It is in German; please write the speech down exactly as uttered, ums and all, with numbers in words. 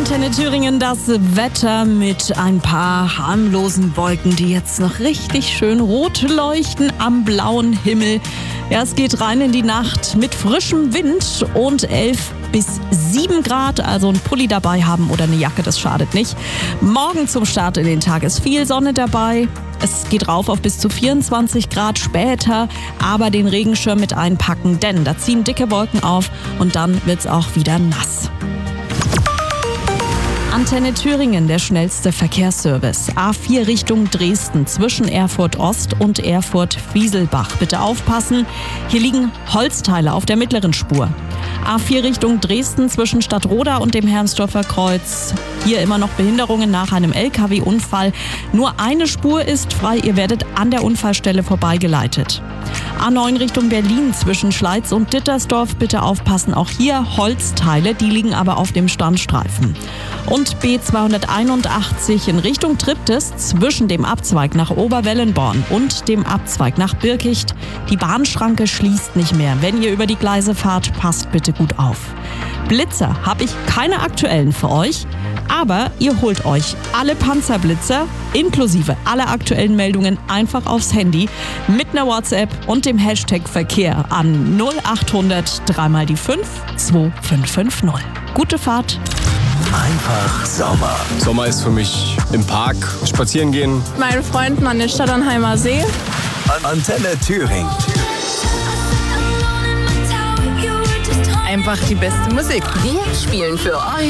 Antenne Thüringen, das Wetter mit ein paar harmlosen Wolken, die jetzt noch richtig schön rot leuchten am blauen Himmel. Ja, es geht rein in die Nacht mit frischem Wind und elf bis sieben Grad, also ein Pulli dabei haben oder eine Jacke, das schadet nicht. Morgen zum Start in den Tag ist viel Sonne dabei. Es geht rauf auf bis zu vierundzwanzig Grad später, aber den Regenschirm mit einpacken, denn da ziehen dicke Wolken auf und dann wird's auch wieder nass. Antenne Thüringen, der schnellste Verkehrsservice. A vier Richtung Dresden zwischen Erfurt Ost und Erfurt Wieselbach. Bitte aufpassen, hier liegen Holzteile auf der mittleren Spur. A vier Richtung Dresden zwischen Stadtroda und dem Hermsdorfer Kreuz. Hier immer noch Behinderungen nach einem L K W-Unfall. Nur eine Spur ist frei, ihr werdet an der Unfallstelle vorbeigeleitet. A neun Richtung Berlin zwischen Schleiz und Dittersdorf. Bitte aufpassen, auch hier Holzteile, die liegen aber auf dem Standstreifen. Und B zweihunderteinundachtzig in Richtung Triptis zwischen dem Abzweig nach Oberwellenborn und dem Abzweig nach Birkicht. Die Bahnschranke schließt nicht mehr. Wenn ihr über die Gleise fahrt, passt bitte gut auf. Blitzer habe ich keine aktuellen für euch, aber ihr holt euch alle Panzerblitzer inklusive aller aktuellen Meldungen einfach aufs Handy mit einer WhatsApp und dem Hashtag Verkehr an null achthundert drei mal die fünf zwei fünf fünf null. Gute Fahrt! Einfach Sommer. Sommer ist für mich im Park spazieren gehen. Mein Freund an den Stadternheimer See. Antenne Thüringen. Einfach die beste Musik. Wir spielen für euch